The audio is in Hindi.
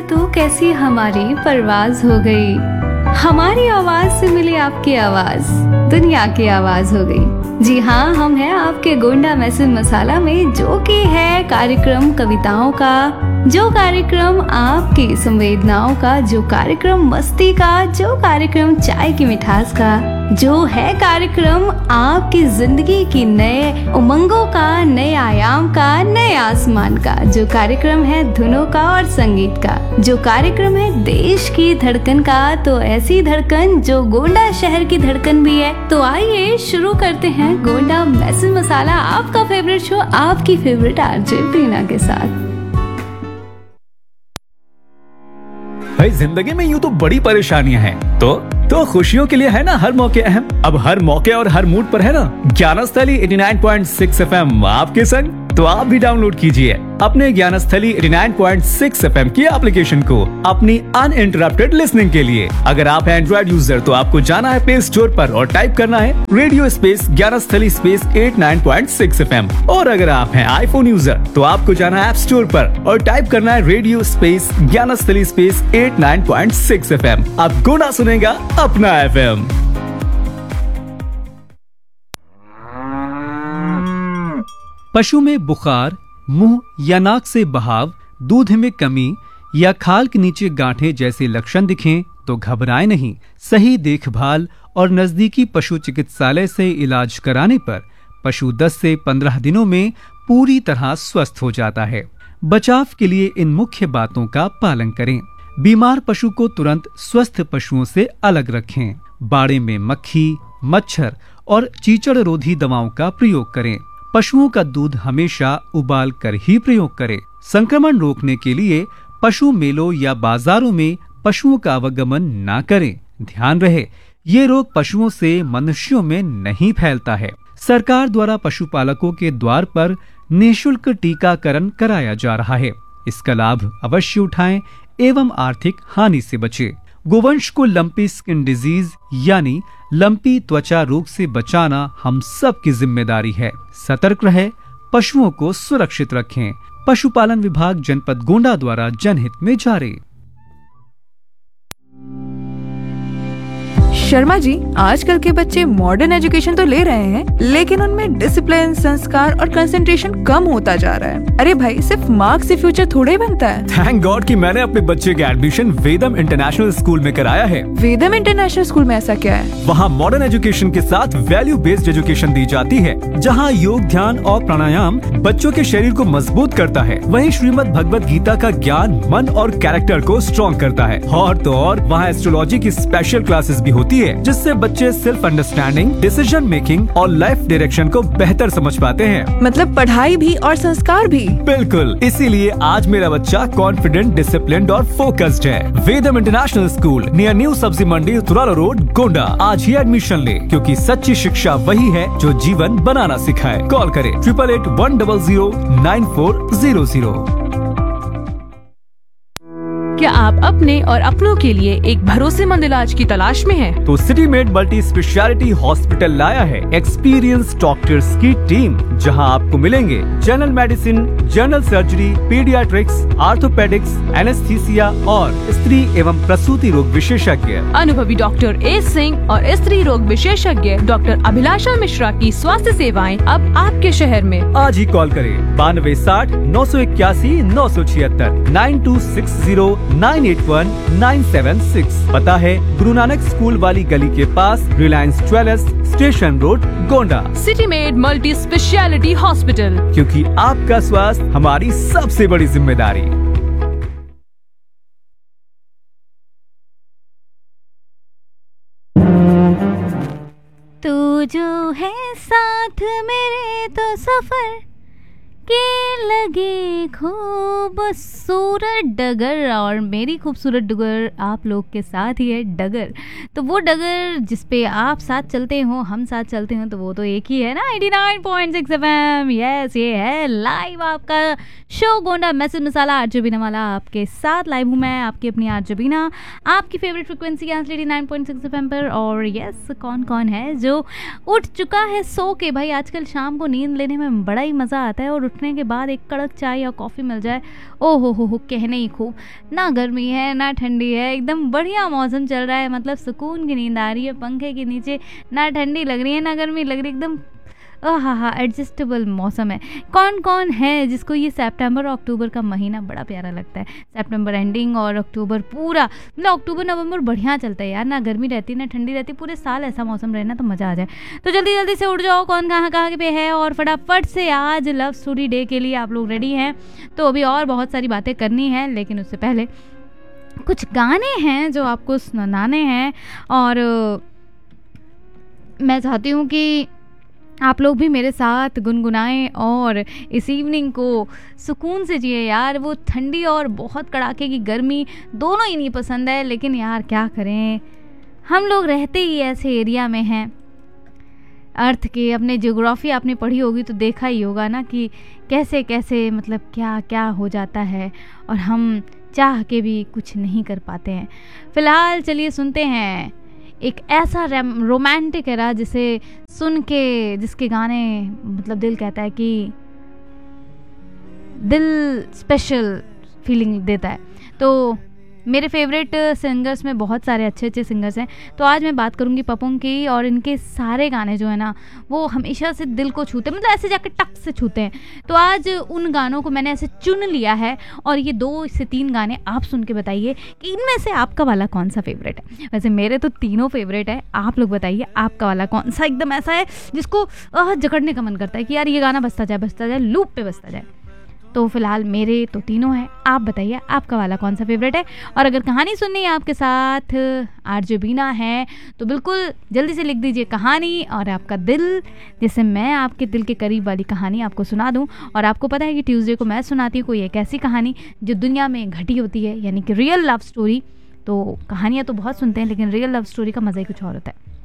तो कैसी हमारी परवाज हो गई, हमारी आवाज से मिली आपकी आवाज, दुनिया की आवाज हो गई। जी हाँ, हम हैं आपके गोंडा मैसेज मसाला में, जो कि है कार्यक्रम कविताओं का, जो कार्यक्रम आपकी संवेदनाओं का, जो कार्यक्रम मस्ती का, जो कार्यक्रम चाय की मिठास का, जो है कार्यक्रम आपकी जिंदगी की नए उमंगों का, नए आयाम का, नए आसमान का, जो कार्यक्रम है धुनों का और संगीत का, जो कार्यक्रम है देश की धड़कन का। तो ऐसी धड़कन जो गोंडा शहर की धड़कन भी है। तो आइए शुरू करते हैं गोंडा मैसेज मसाला, आपका फेवरेट शो, आपकी फेवरेट आरजे प्रीना के साथ। भाई जिंदगी में यूं तो बड़ी परेशानियां हैं, तो खुशियों के लिए है ना हर मौके अहम। अब हर मौके और हर मूड पर है ना ज्ञानस्थली 89.6 FM आपके संग। तो आप भी डाउनलोड कीजिए अपने ज्ञानस्थली 89.6 FM की एप्लीकेशन को अपनी अनइंटरप्टेड लिसनिंग के लिए। अगर आप हैं एंड्रॉइड यूजर तो आपको जाना है प्ले स्टोर पर और टाइप करना है radio space Gyansthali space 89.6 FM। और अगर आप हैं आईफोन यूजर तो आपको जाना है ऐप स्टोर पर और टाइप करना है radio space Gyansthali space 89.6 FM। अब गोंडा सुनेगा अपना FM। पशु में बुखार, मुंह या नाक से बहाव, दूध में कमी या खाल के नीचे गांठें जैसे लक्षण दिखें तो घबराएं नहीं। सही देखभाल और नजदीकी पशु चिकित्सालय से इलाज कराने पर पशु 10 से 15 दिनों में पूरी तरह स्वस्थ हो जाता है। बचाव के लिए इन मुख्य बातों का पालन करें। बीमार पशु को तुरंत स्वस्थ पशुओं से अलग रखें। बाड़े में मक्खी, मच्छर और चीचड़ रोधी दवाओं का प्रयोग करें। पशुओं का दूध हमेशा उबाल कर ही प्रयोग करें। संक्रमण रोकने के लिए पशु मेलों या बाजारों में पशुओं का आवागमन न करें। ध्यान रहे, ये रोग पशुओं से मनुष्यों में नहीं फैलता है। सरकार द्वारा पशुपालकों के द्वार पर निःशुल्क टीकाकरण कराया जा रहा है। इसका लाभ अवश्य उठाएं एवं आर्थिक हानि से बचें। गोवंश को लंपी स्किन डिजीज यानी लंपी त्वचा रोग से बचाना हम सब की जिम्मेदारी है। सतर्क रहे, पशुओं को सुरक्षित रखें। पशुपालन विभाग जनपद गोंडा द्वारा जनहित में जारी। शर्मा जी, आजकल के बच्चे मॉडर्न एजुकेशन तो ले रहे हैं, लेकिन उनमें डिसिप्लिन, संस्कार और कंसंट्रेशन कम होता जा रहा है। अरे भाई, सिर्फ मार्क्स से फ्यूचर थोड़े बनता है। थैंक गॉड कि मैंने अपने बच्चे के एडमिशन वेदम इंटरनेशनल स्कूल में कराया है। वेदम इंटरनेशनल स्कूल में ऐसा क्या है? वहाँ मॉडर्न एजुकेशन के साथ वैल्यू बेस्ड एजुकेशन दी जाती है, जहाँ योग, ध्यान और प्राणायाम बच्चों के शरीर को मजबूत करता है। वहीं श्रीमद् भगवत गीता का ज्ञान मन और कैरेक्टर को स्ट्रॉन्ग करता है। और तो और वहाँ एस्ट्रोलॉजी की स्पेशल क्लासेस भी होती है, जिससे बच्चे सेल्फ अंडरस्टैंडिंग, डिसीजन मेकिंग और लाइफ डायरेक्शन को बेहतर समझ पाते हैं। मतलब पढ़ाई भी और संस्कार भी। बिल्कुल, इसीलिए आज मेरा बच्चा कॉन्फिडेंट, डिसिप्लिन्ड और फोकस्ड है। वेदम इंटरनेशनल स्कूल नियर न्यू सब्जी मंडी, तुरालो रोड, गोंडा। आज ही एडमिशन ले, क्योंकि सच्ची शिक्षा वही है जो जीवन बनाना सिखाए। कॉल करें 8881009400। क्या आप अपने और अपनों के लिए एक भरोसेमंद इलाज की तलाश में हैं? तो city made multi speciality hospital लाया है एक्सपीरियंस डॉक्टर्स की टीम, जहां आपको मिलेंगे general medicine, general surgery, paediatrics, orthopaedics, anaesthesia और स्त्री एवं प्रसूति रोग विशेषज्ञ। अनुभवी डॉक्टर ए सिंह और स्त्री रोग विशेषज्ञ डॉक्टर अभिलाषा मिश्रा की स्वास्थ्य सेवाएं अब आपके शहर में। आज ही कॉल करें 9260 981 976 9260 981976। पता है गुरु नानक स्कूल वाली गली के पास, Reliance jewellers, station road, Gonda. City made multi speciality hospital, क्योंकि आपका स्वास्थ्य हमारी सबसे बड़ी जिम्मेदारी। तू जो है साथ मेरे तो सफर के लगे खूबसूरत डगर, और मेरी खूबसूरत डगर आप लोग के साथ ही है डगर। तो वो डगर जिस पे आप साथ चलते हो, हम साथ चलते हो, तो वो तो एक ही है ना, 89.6 FM। यस, ये है लाइव आपका शो गोंडा मैसेज मसाला। आरजे बीना वाला आपके साथ लाइव हूँ मैं, आपकी अपनी आरजे बीना, आपकी फेवरेट फ्रिक्वेंसी 89.6 FM पर। और यस, कौन कौन है जो उठ चुका है सो के? भाई आजकल शाम को नींद लेने में बड़ा ही मज़ा आता है, और देखने के बाद एक कड़क चाय या कॉफ़ी मिल जाए, ओ हो कहने ही खूब। ना गर्मी है ना ठंडी है, एकदम बढ़िया मौसम चल रहा है, मतलब सुकून की नींद आ रही है पंखे के नीचे, ना ठंडी लग रही है ना गर्मी लग रही है, एकदम हाँ एडजस्टेबल मौसम है। कौन कौन है जिसको ये सितंबर और अक्टूबर का महीना बड़ा प्यारा लगता है। सितंबर एंडिंग और अक्टूबर पूरा, मतलब अक्टूबर नवंबर बढ़िया चलता है यार, ना गर्मी रहती ना ठंडी रहती, पूरे साल ऐसा मौसम रहे ना तो मज़ा आ जाए। तो जल्दी जल्दी से उठ जाओ, कौन कहाँ पे है, और फटाफट से आज लव स्टोरी डे के लिए आप लोग रेडी हैं। तो अभी और बहुत सारी बातें करनी है, लेकिन उससे पहले कुछ गाने हैं जो आपको सुनाने हैं, और मैं चाहती हूँ कि आप लोग भी मेरे साथ गुनगुनाएं और इस इवनिंग को सुकून से जिए यार। वो ठंडी और बहुत कड़ाके की गर्मी दोनों ही नहीं पसंद है, लेकिन यार क्या करें, हम लोग रहते ही ऐसे एरिया में हैं अर्थ के। अपने ज्योग्राफी आपने पढ़ी होगी तो देखा ही होगा ना कि कैसे कैसे मतलब क्या क्या हो जाता है, और हम चाह के भी कुछ नहीं कर पाते हैं। फ़िलहाल चलिए सुनते हैं एक ऐसा रोमांटिक एरा जिसे सुन के, जिसके गाने मतलब दिल कहता है कि दिल स्पेशल फीलिंग देता है। तो मेरे फेवरेट सिंगर्स में बहुत सारे अच्छे अच्छे सिंगर्स हैं, तो आज मैं बात करूंगी पपुंग की, और इनके सारे गाने जो है ना वो हमेशा से दिल को छूते, मतलब ऐसे जाकर टक से छूते हैं। तो आज उन गानों को मैंने ऐसे चुन लिया है, और ये 2 से 3 गाने आप सुन के बताइए कि इनमें से आपका वाला कौन सा फेवरेट है। वैसे मेरे तो तीनों फेवरेट है, आप लोग बताइए आपका वाला कौन सा एकदम ऐसा है जिसको जकड़ने का मन करता है कि यार ये गाना बजता जाए, लूप पे बजता जाए। तो फिलहाल मेरे तो तीनों हैं, आप बताइए आपका वाला कौन सा फेवरेट है। और अगर कहानी सुननी है आपके साथ आरजे बीना है तो बिल्कुल जल्दी से लिख दीजिए कहानी और आपका दिल, जिससे मैं आपके दिल के करीब वाली कहानी आपको सुना दूं। और आपको पता है कि ट्यूसडे को मैं सुनाती हूँ कोई एक ऐसी कहानी जो दुनिया में घटी होती है, यानी कि रियल लव स्टोरी। तो कहानियाँ तो बहुत सुनते हैं, लेकिन रियल लव स्टोरी का मज़ा ही कुछ और होता है।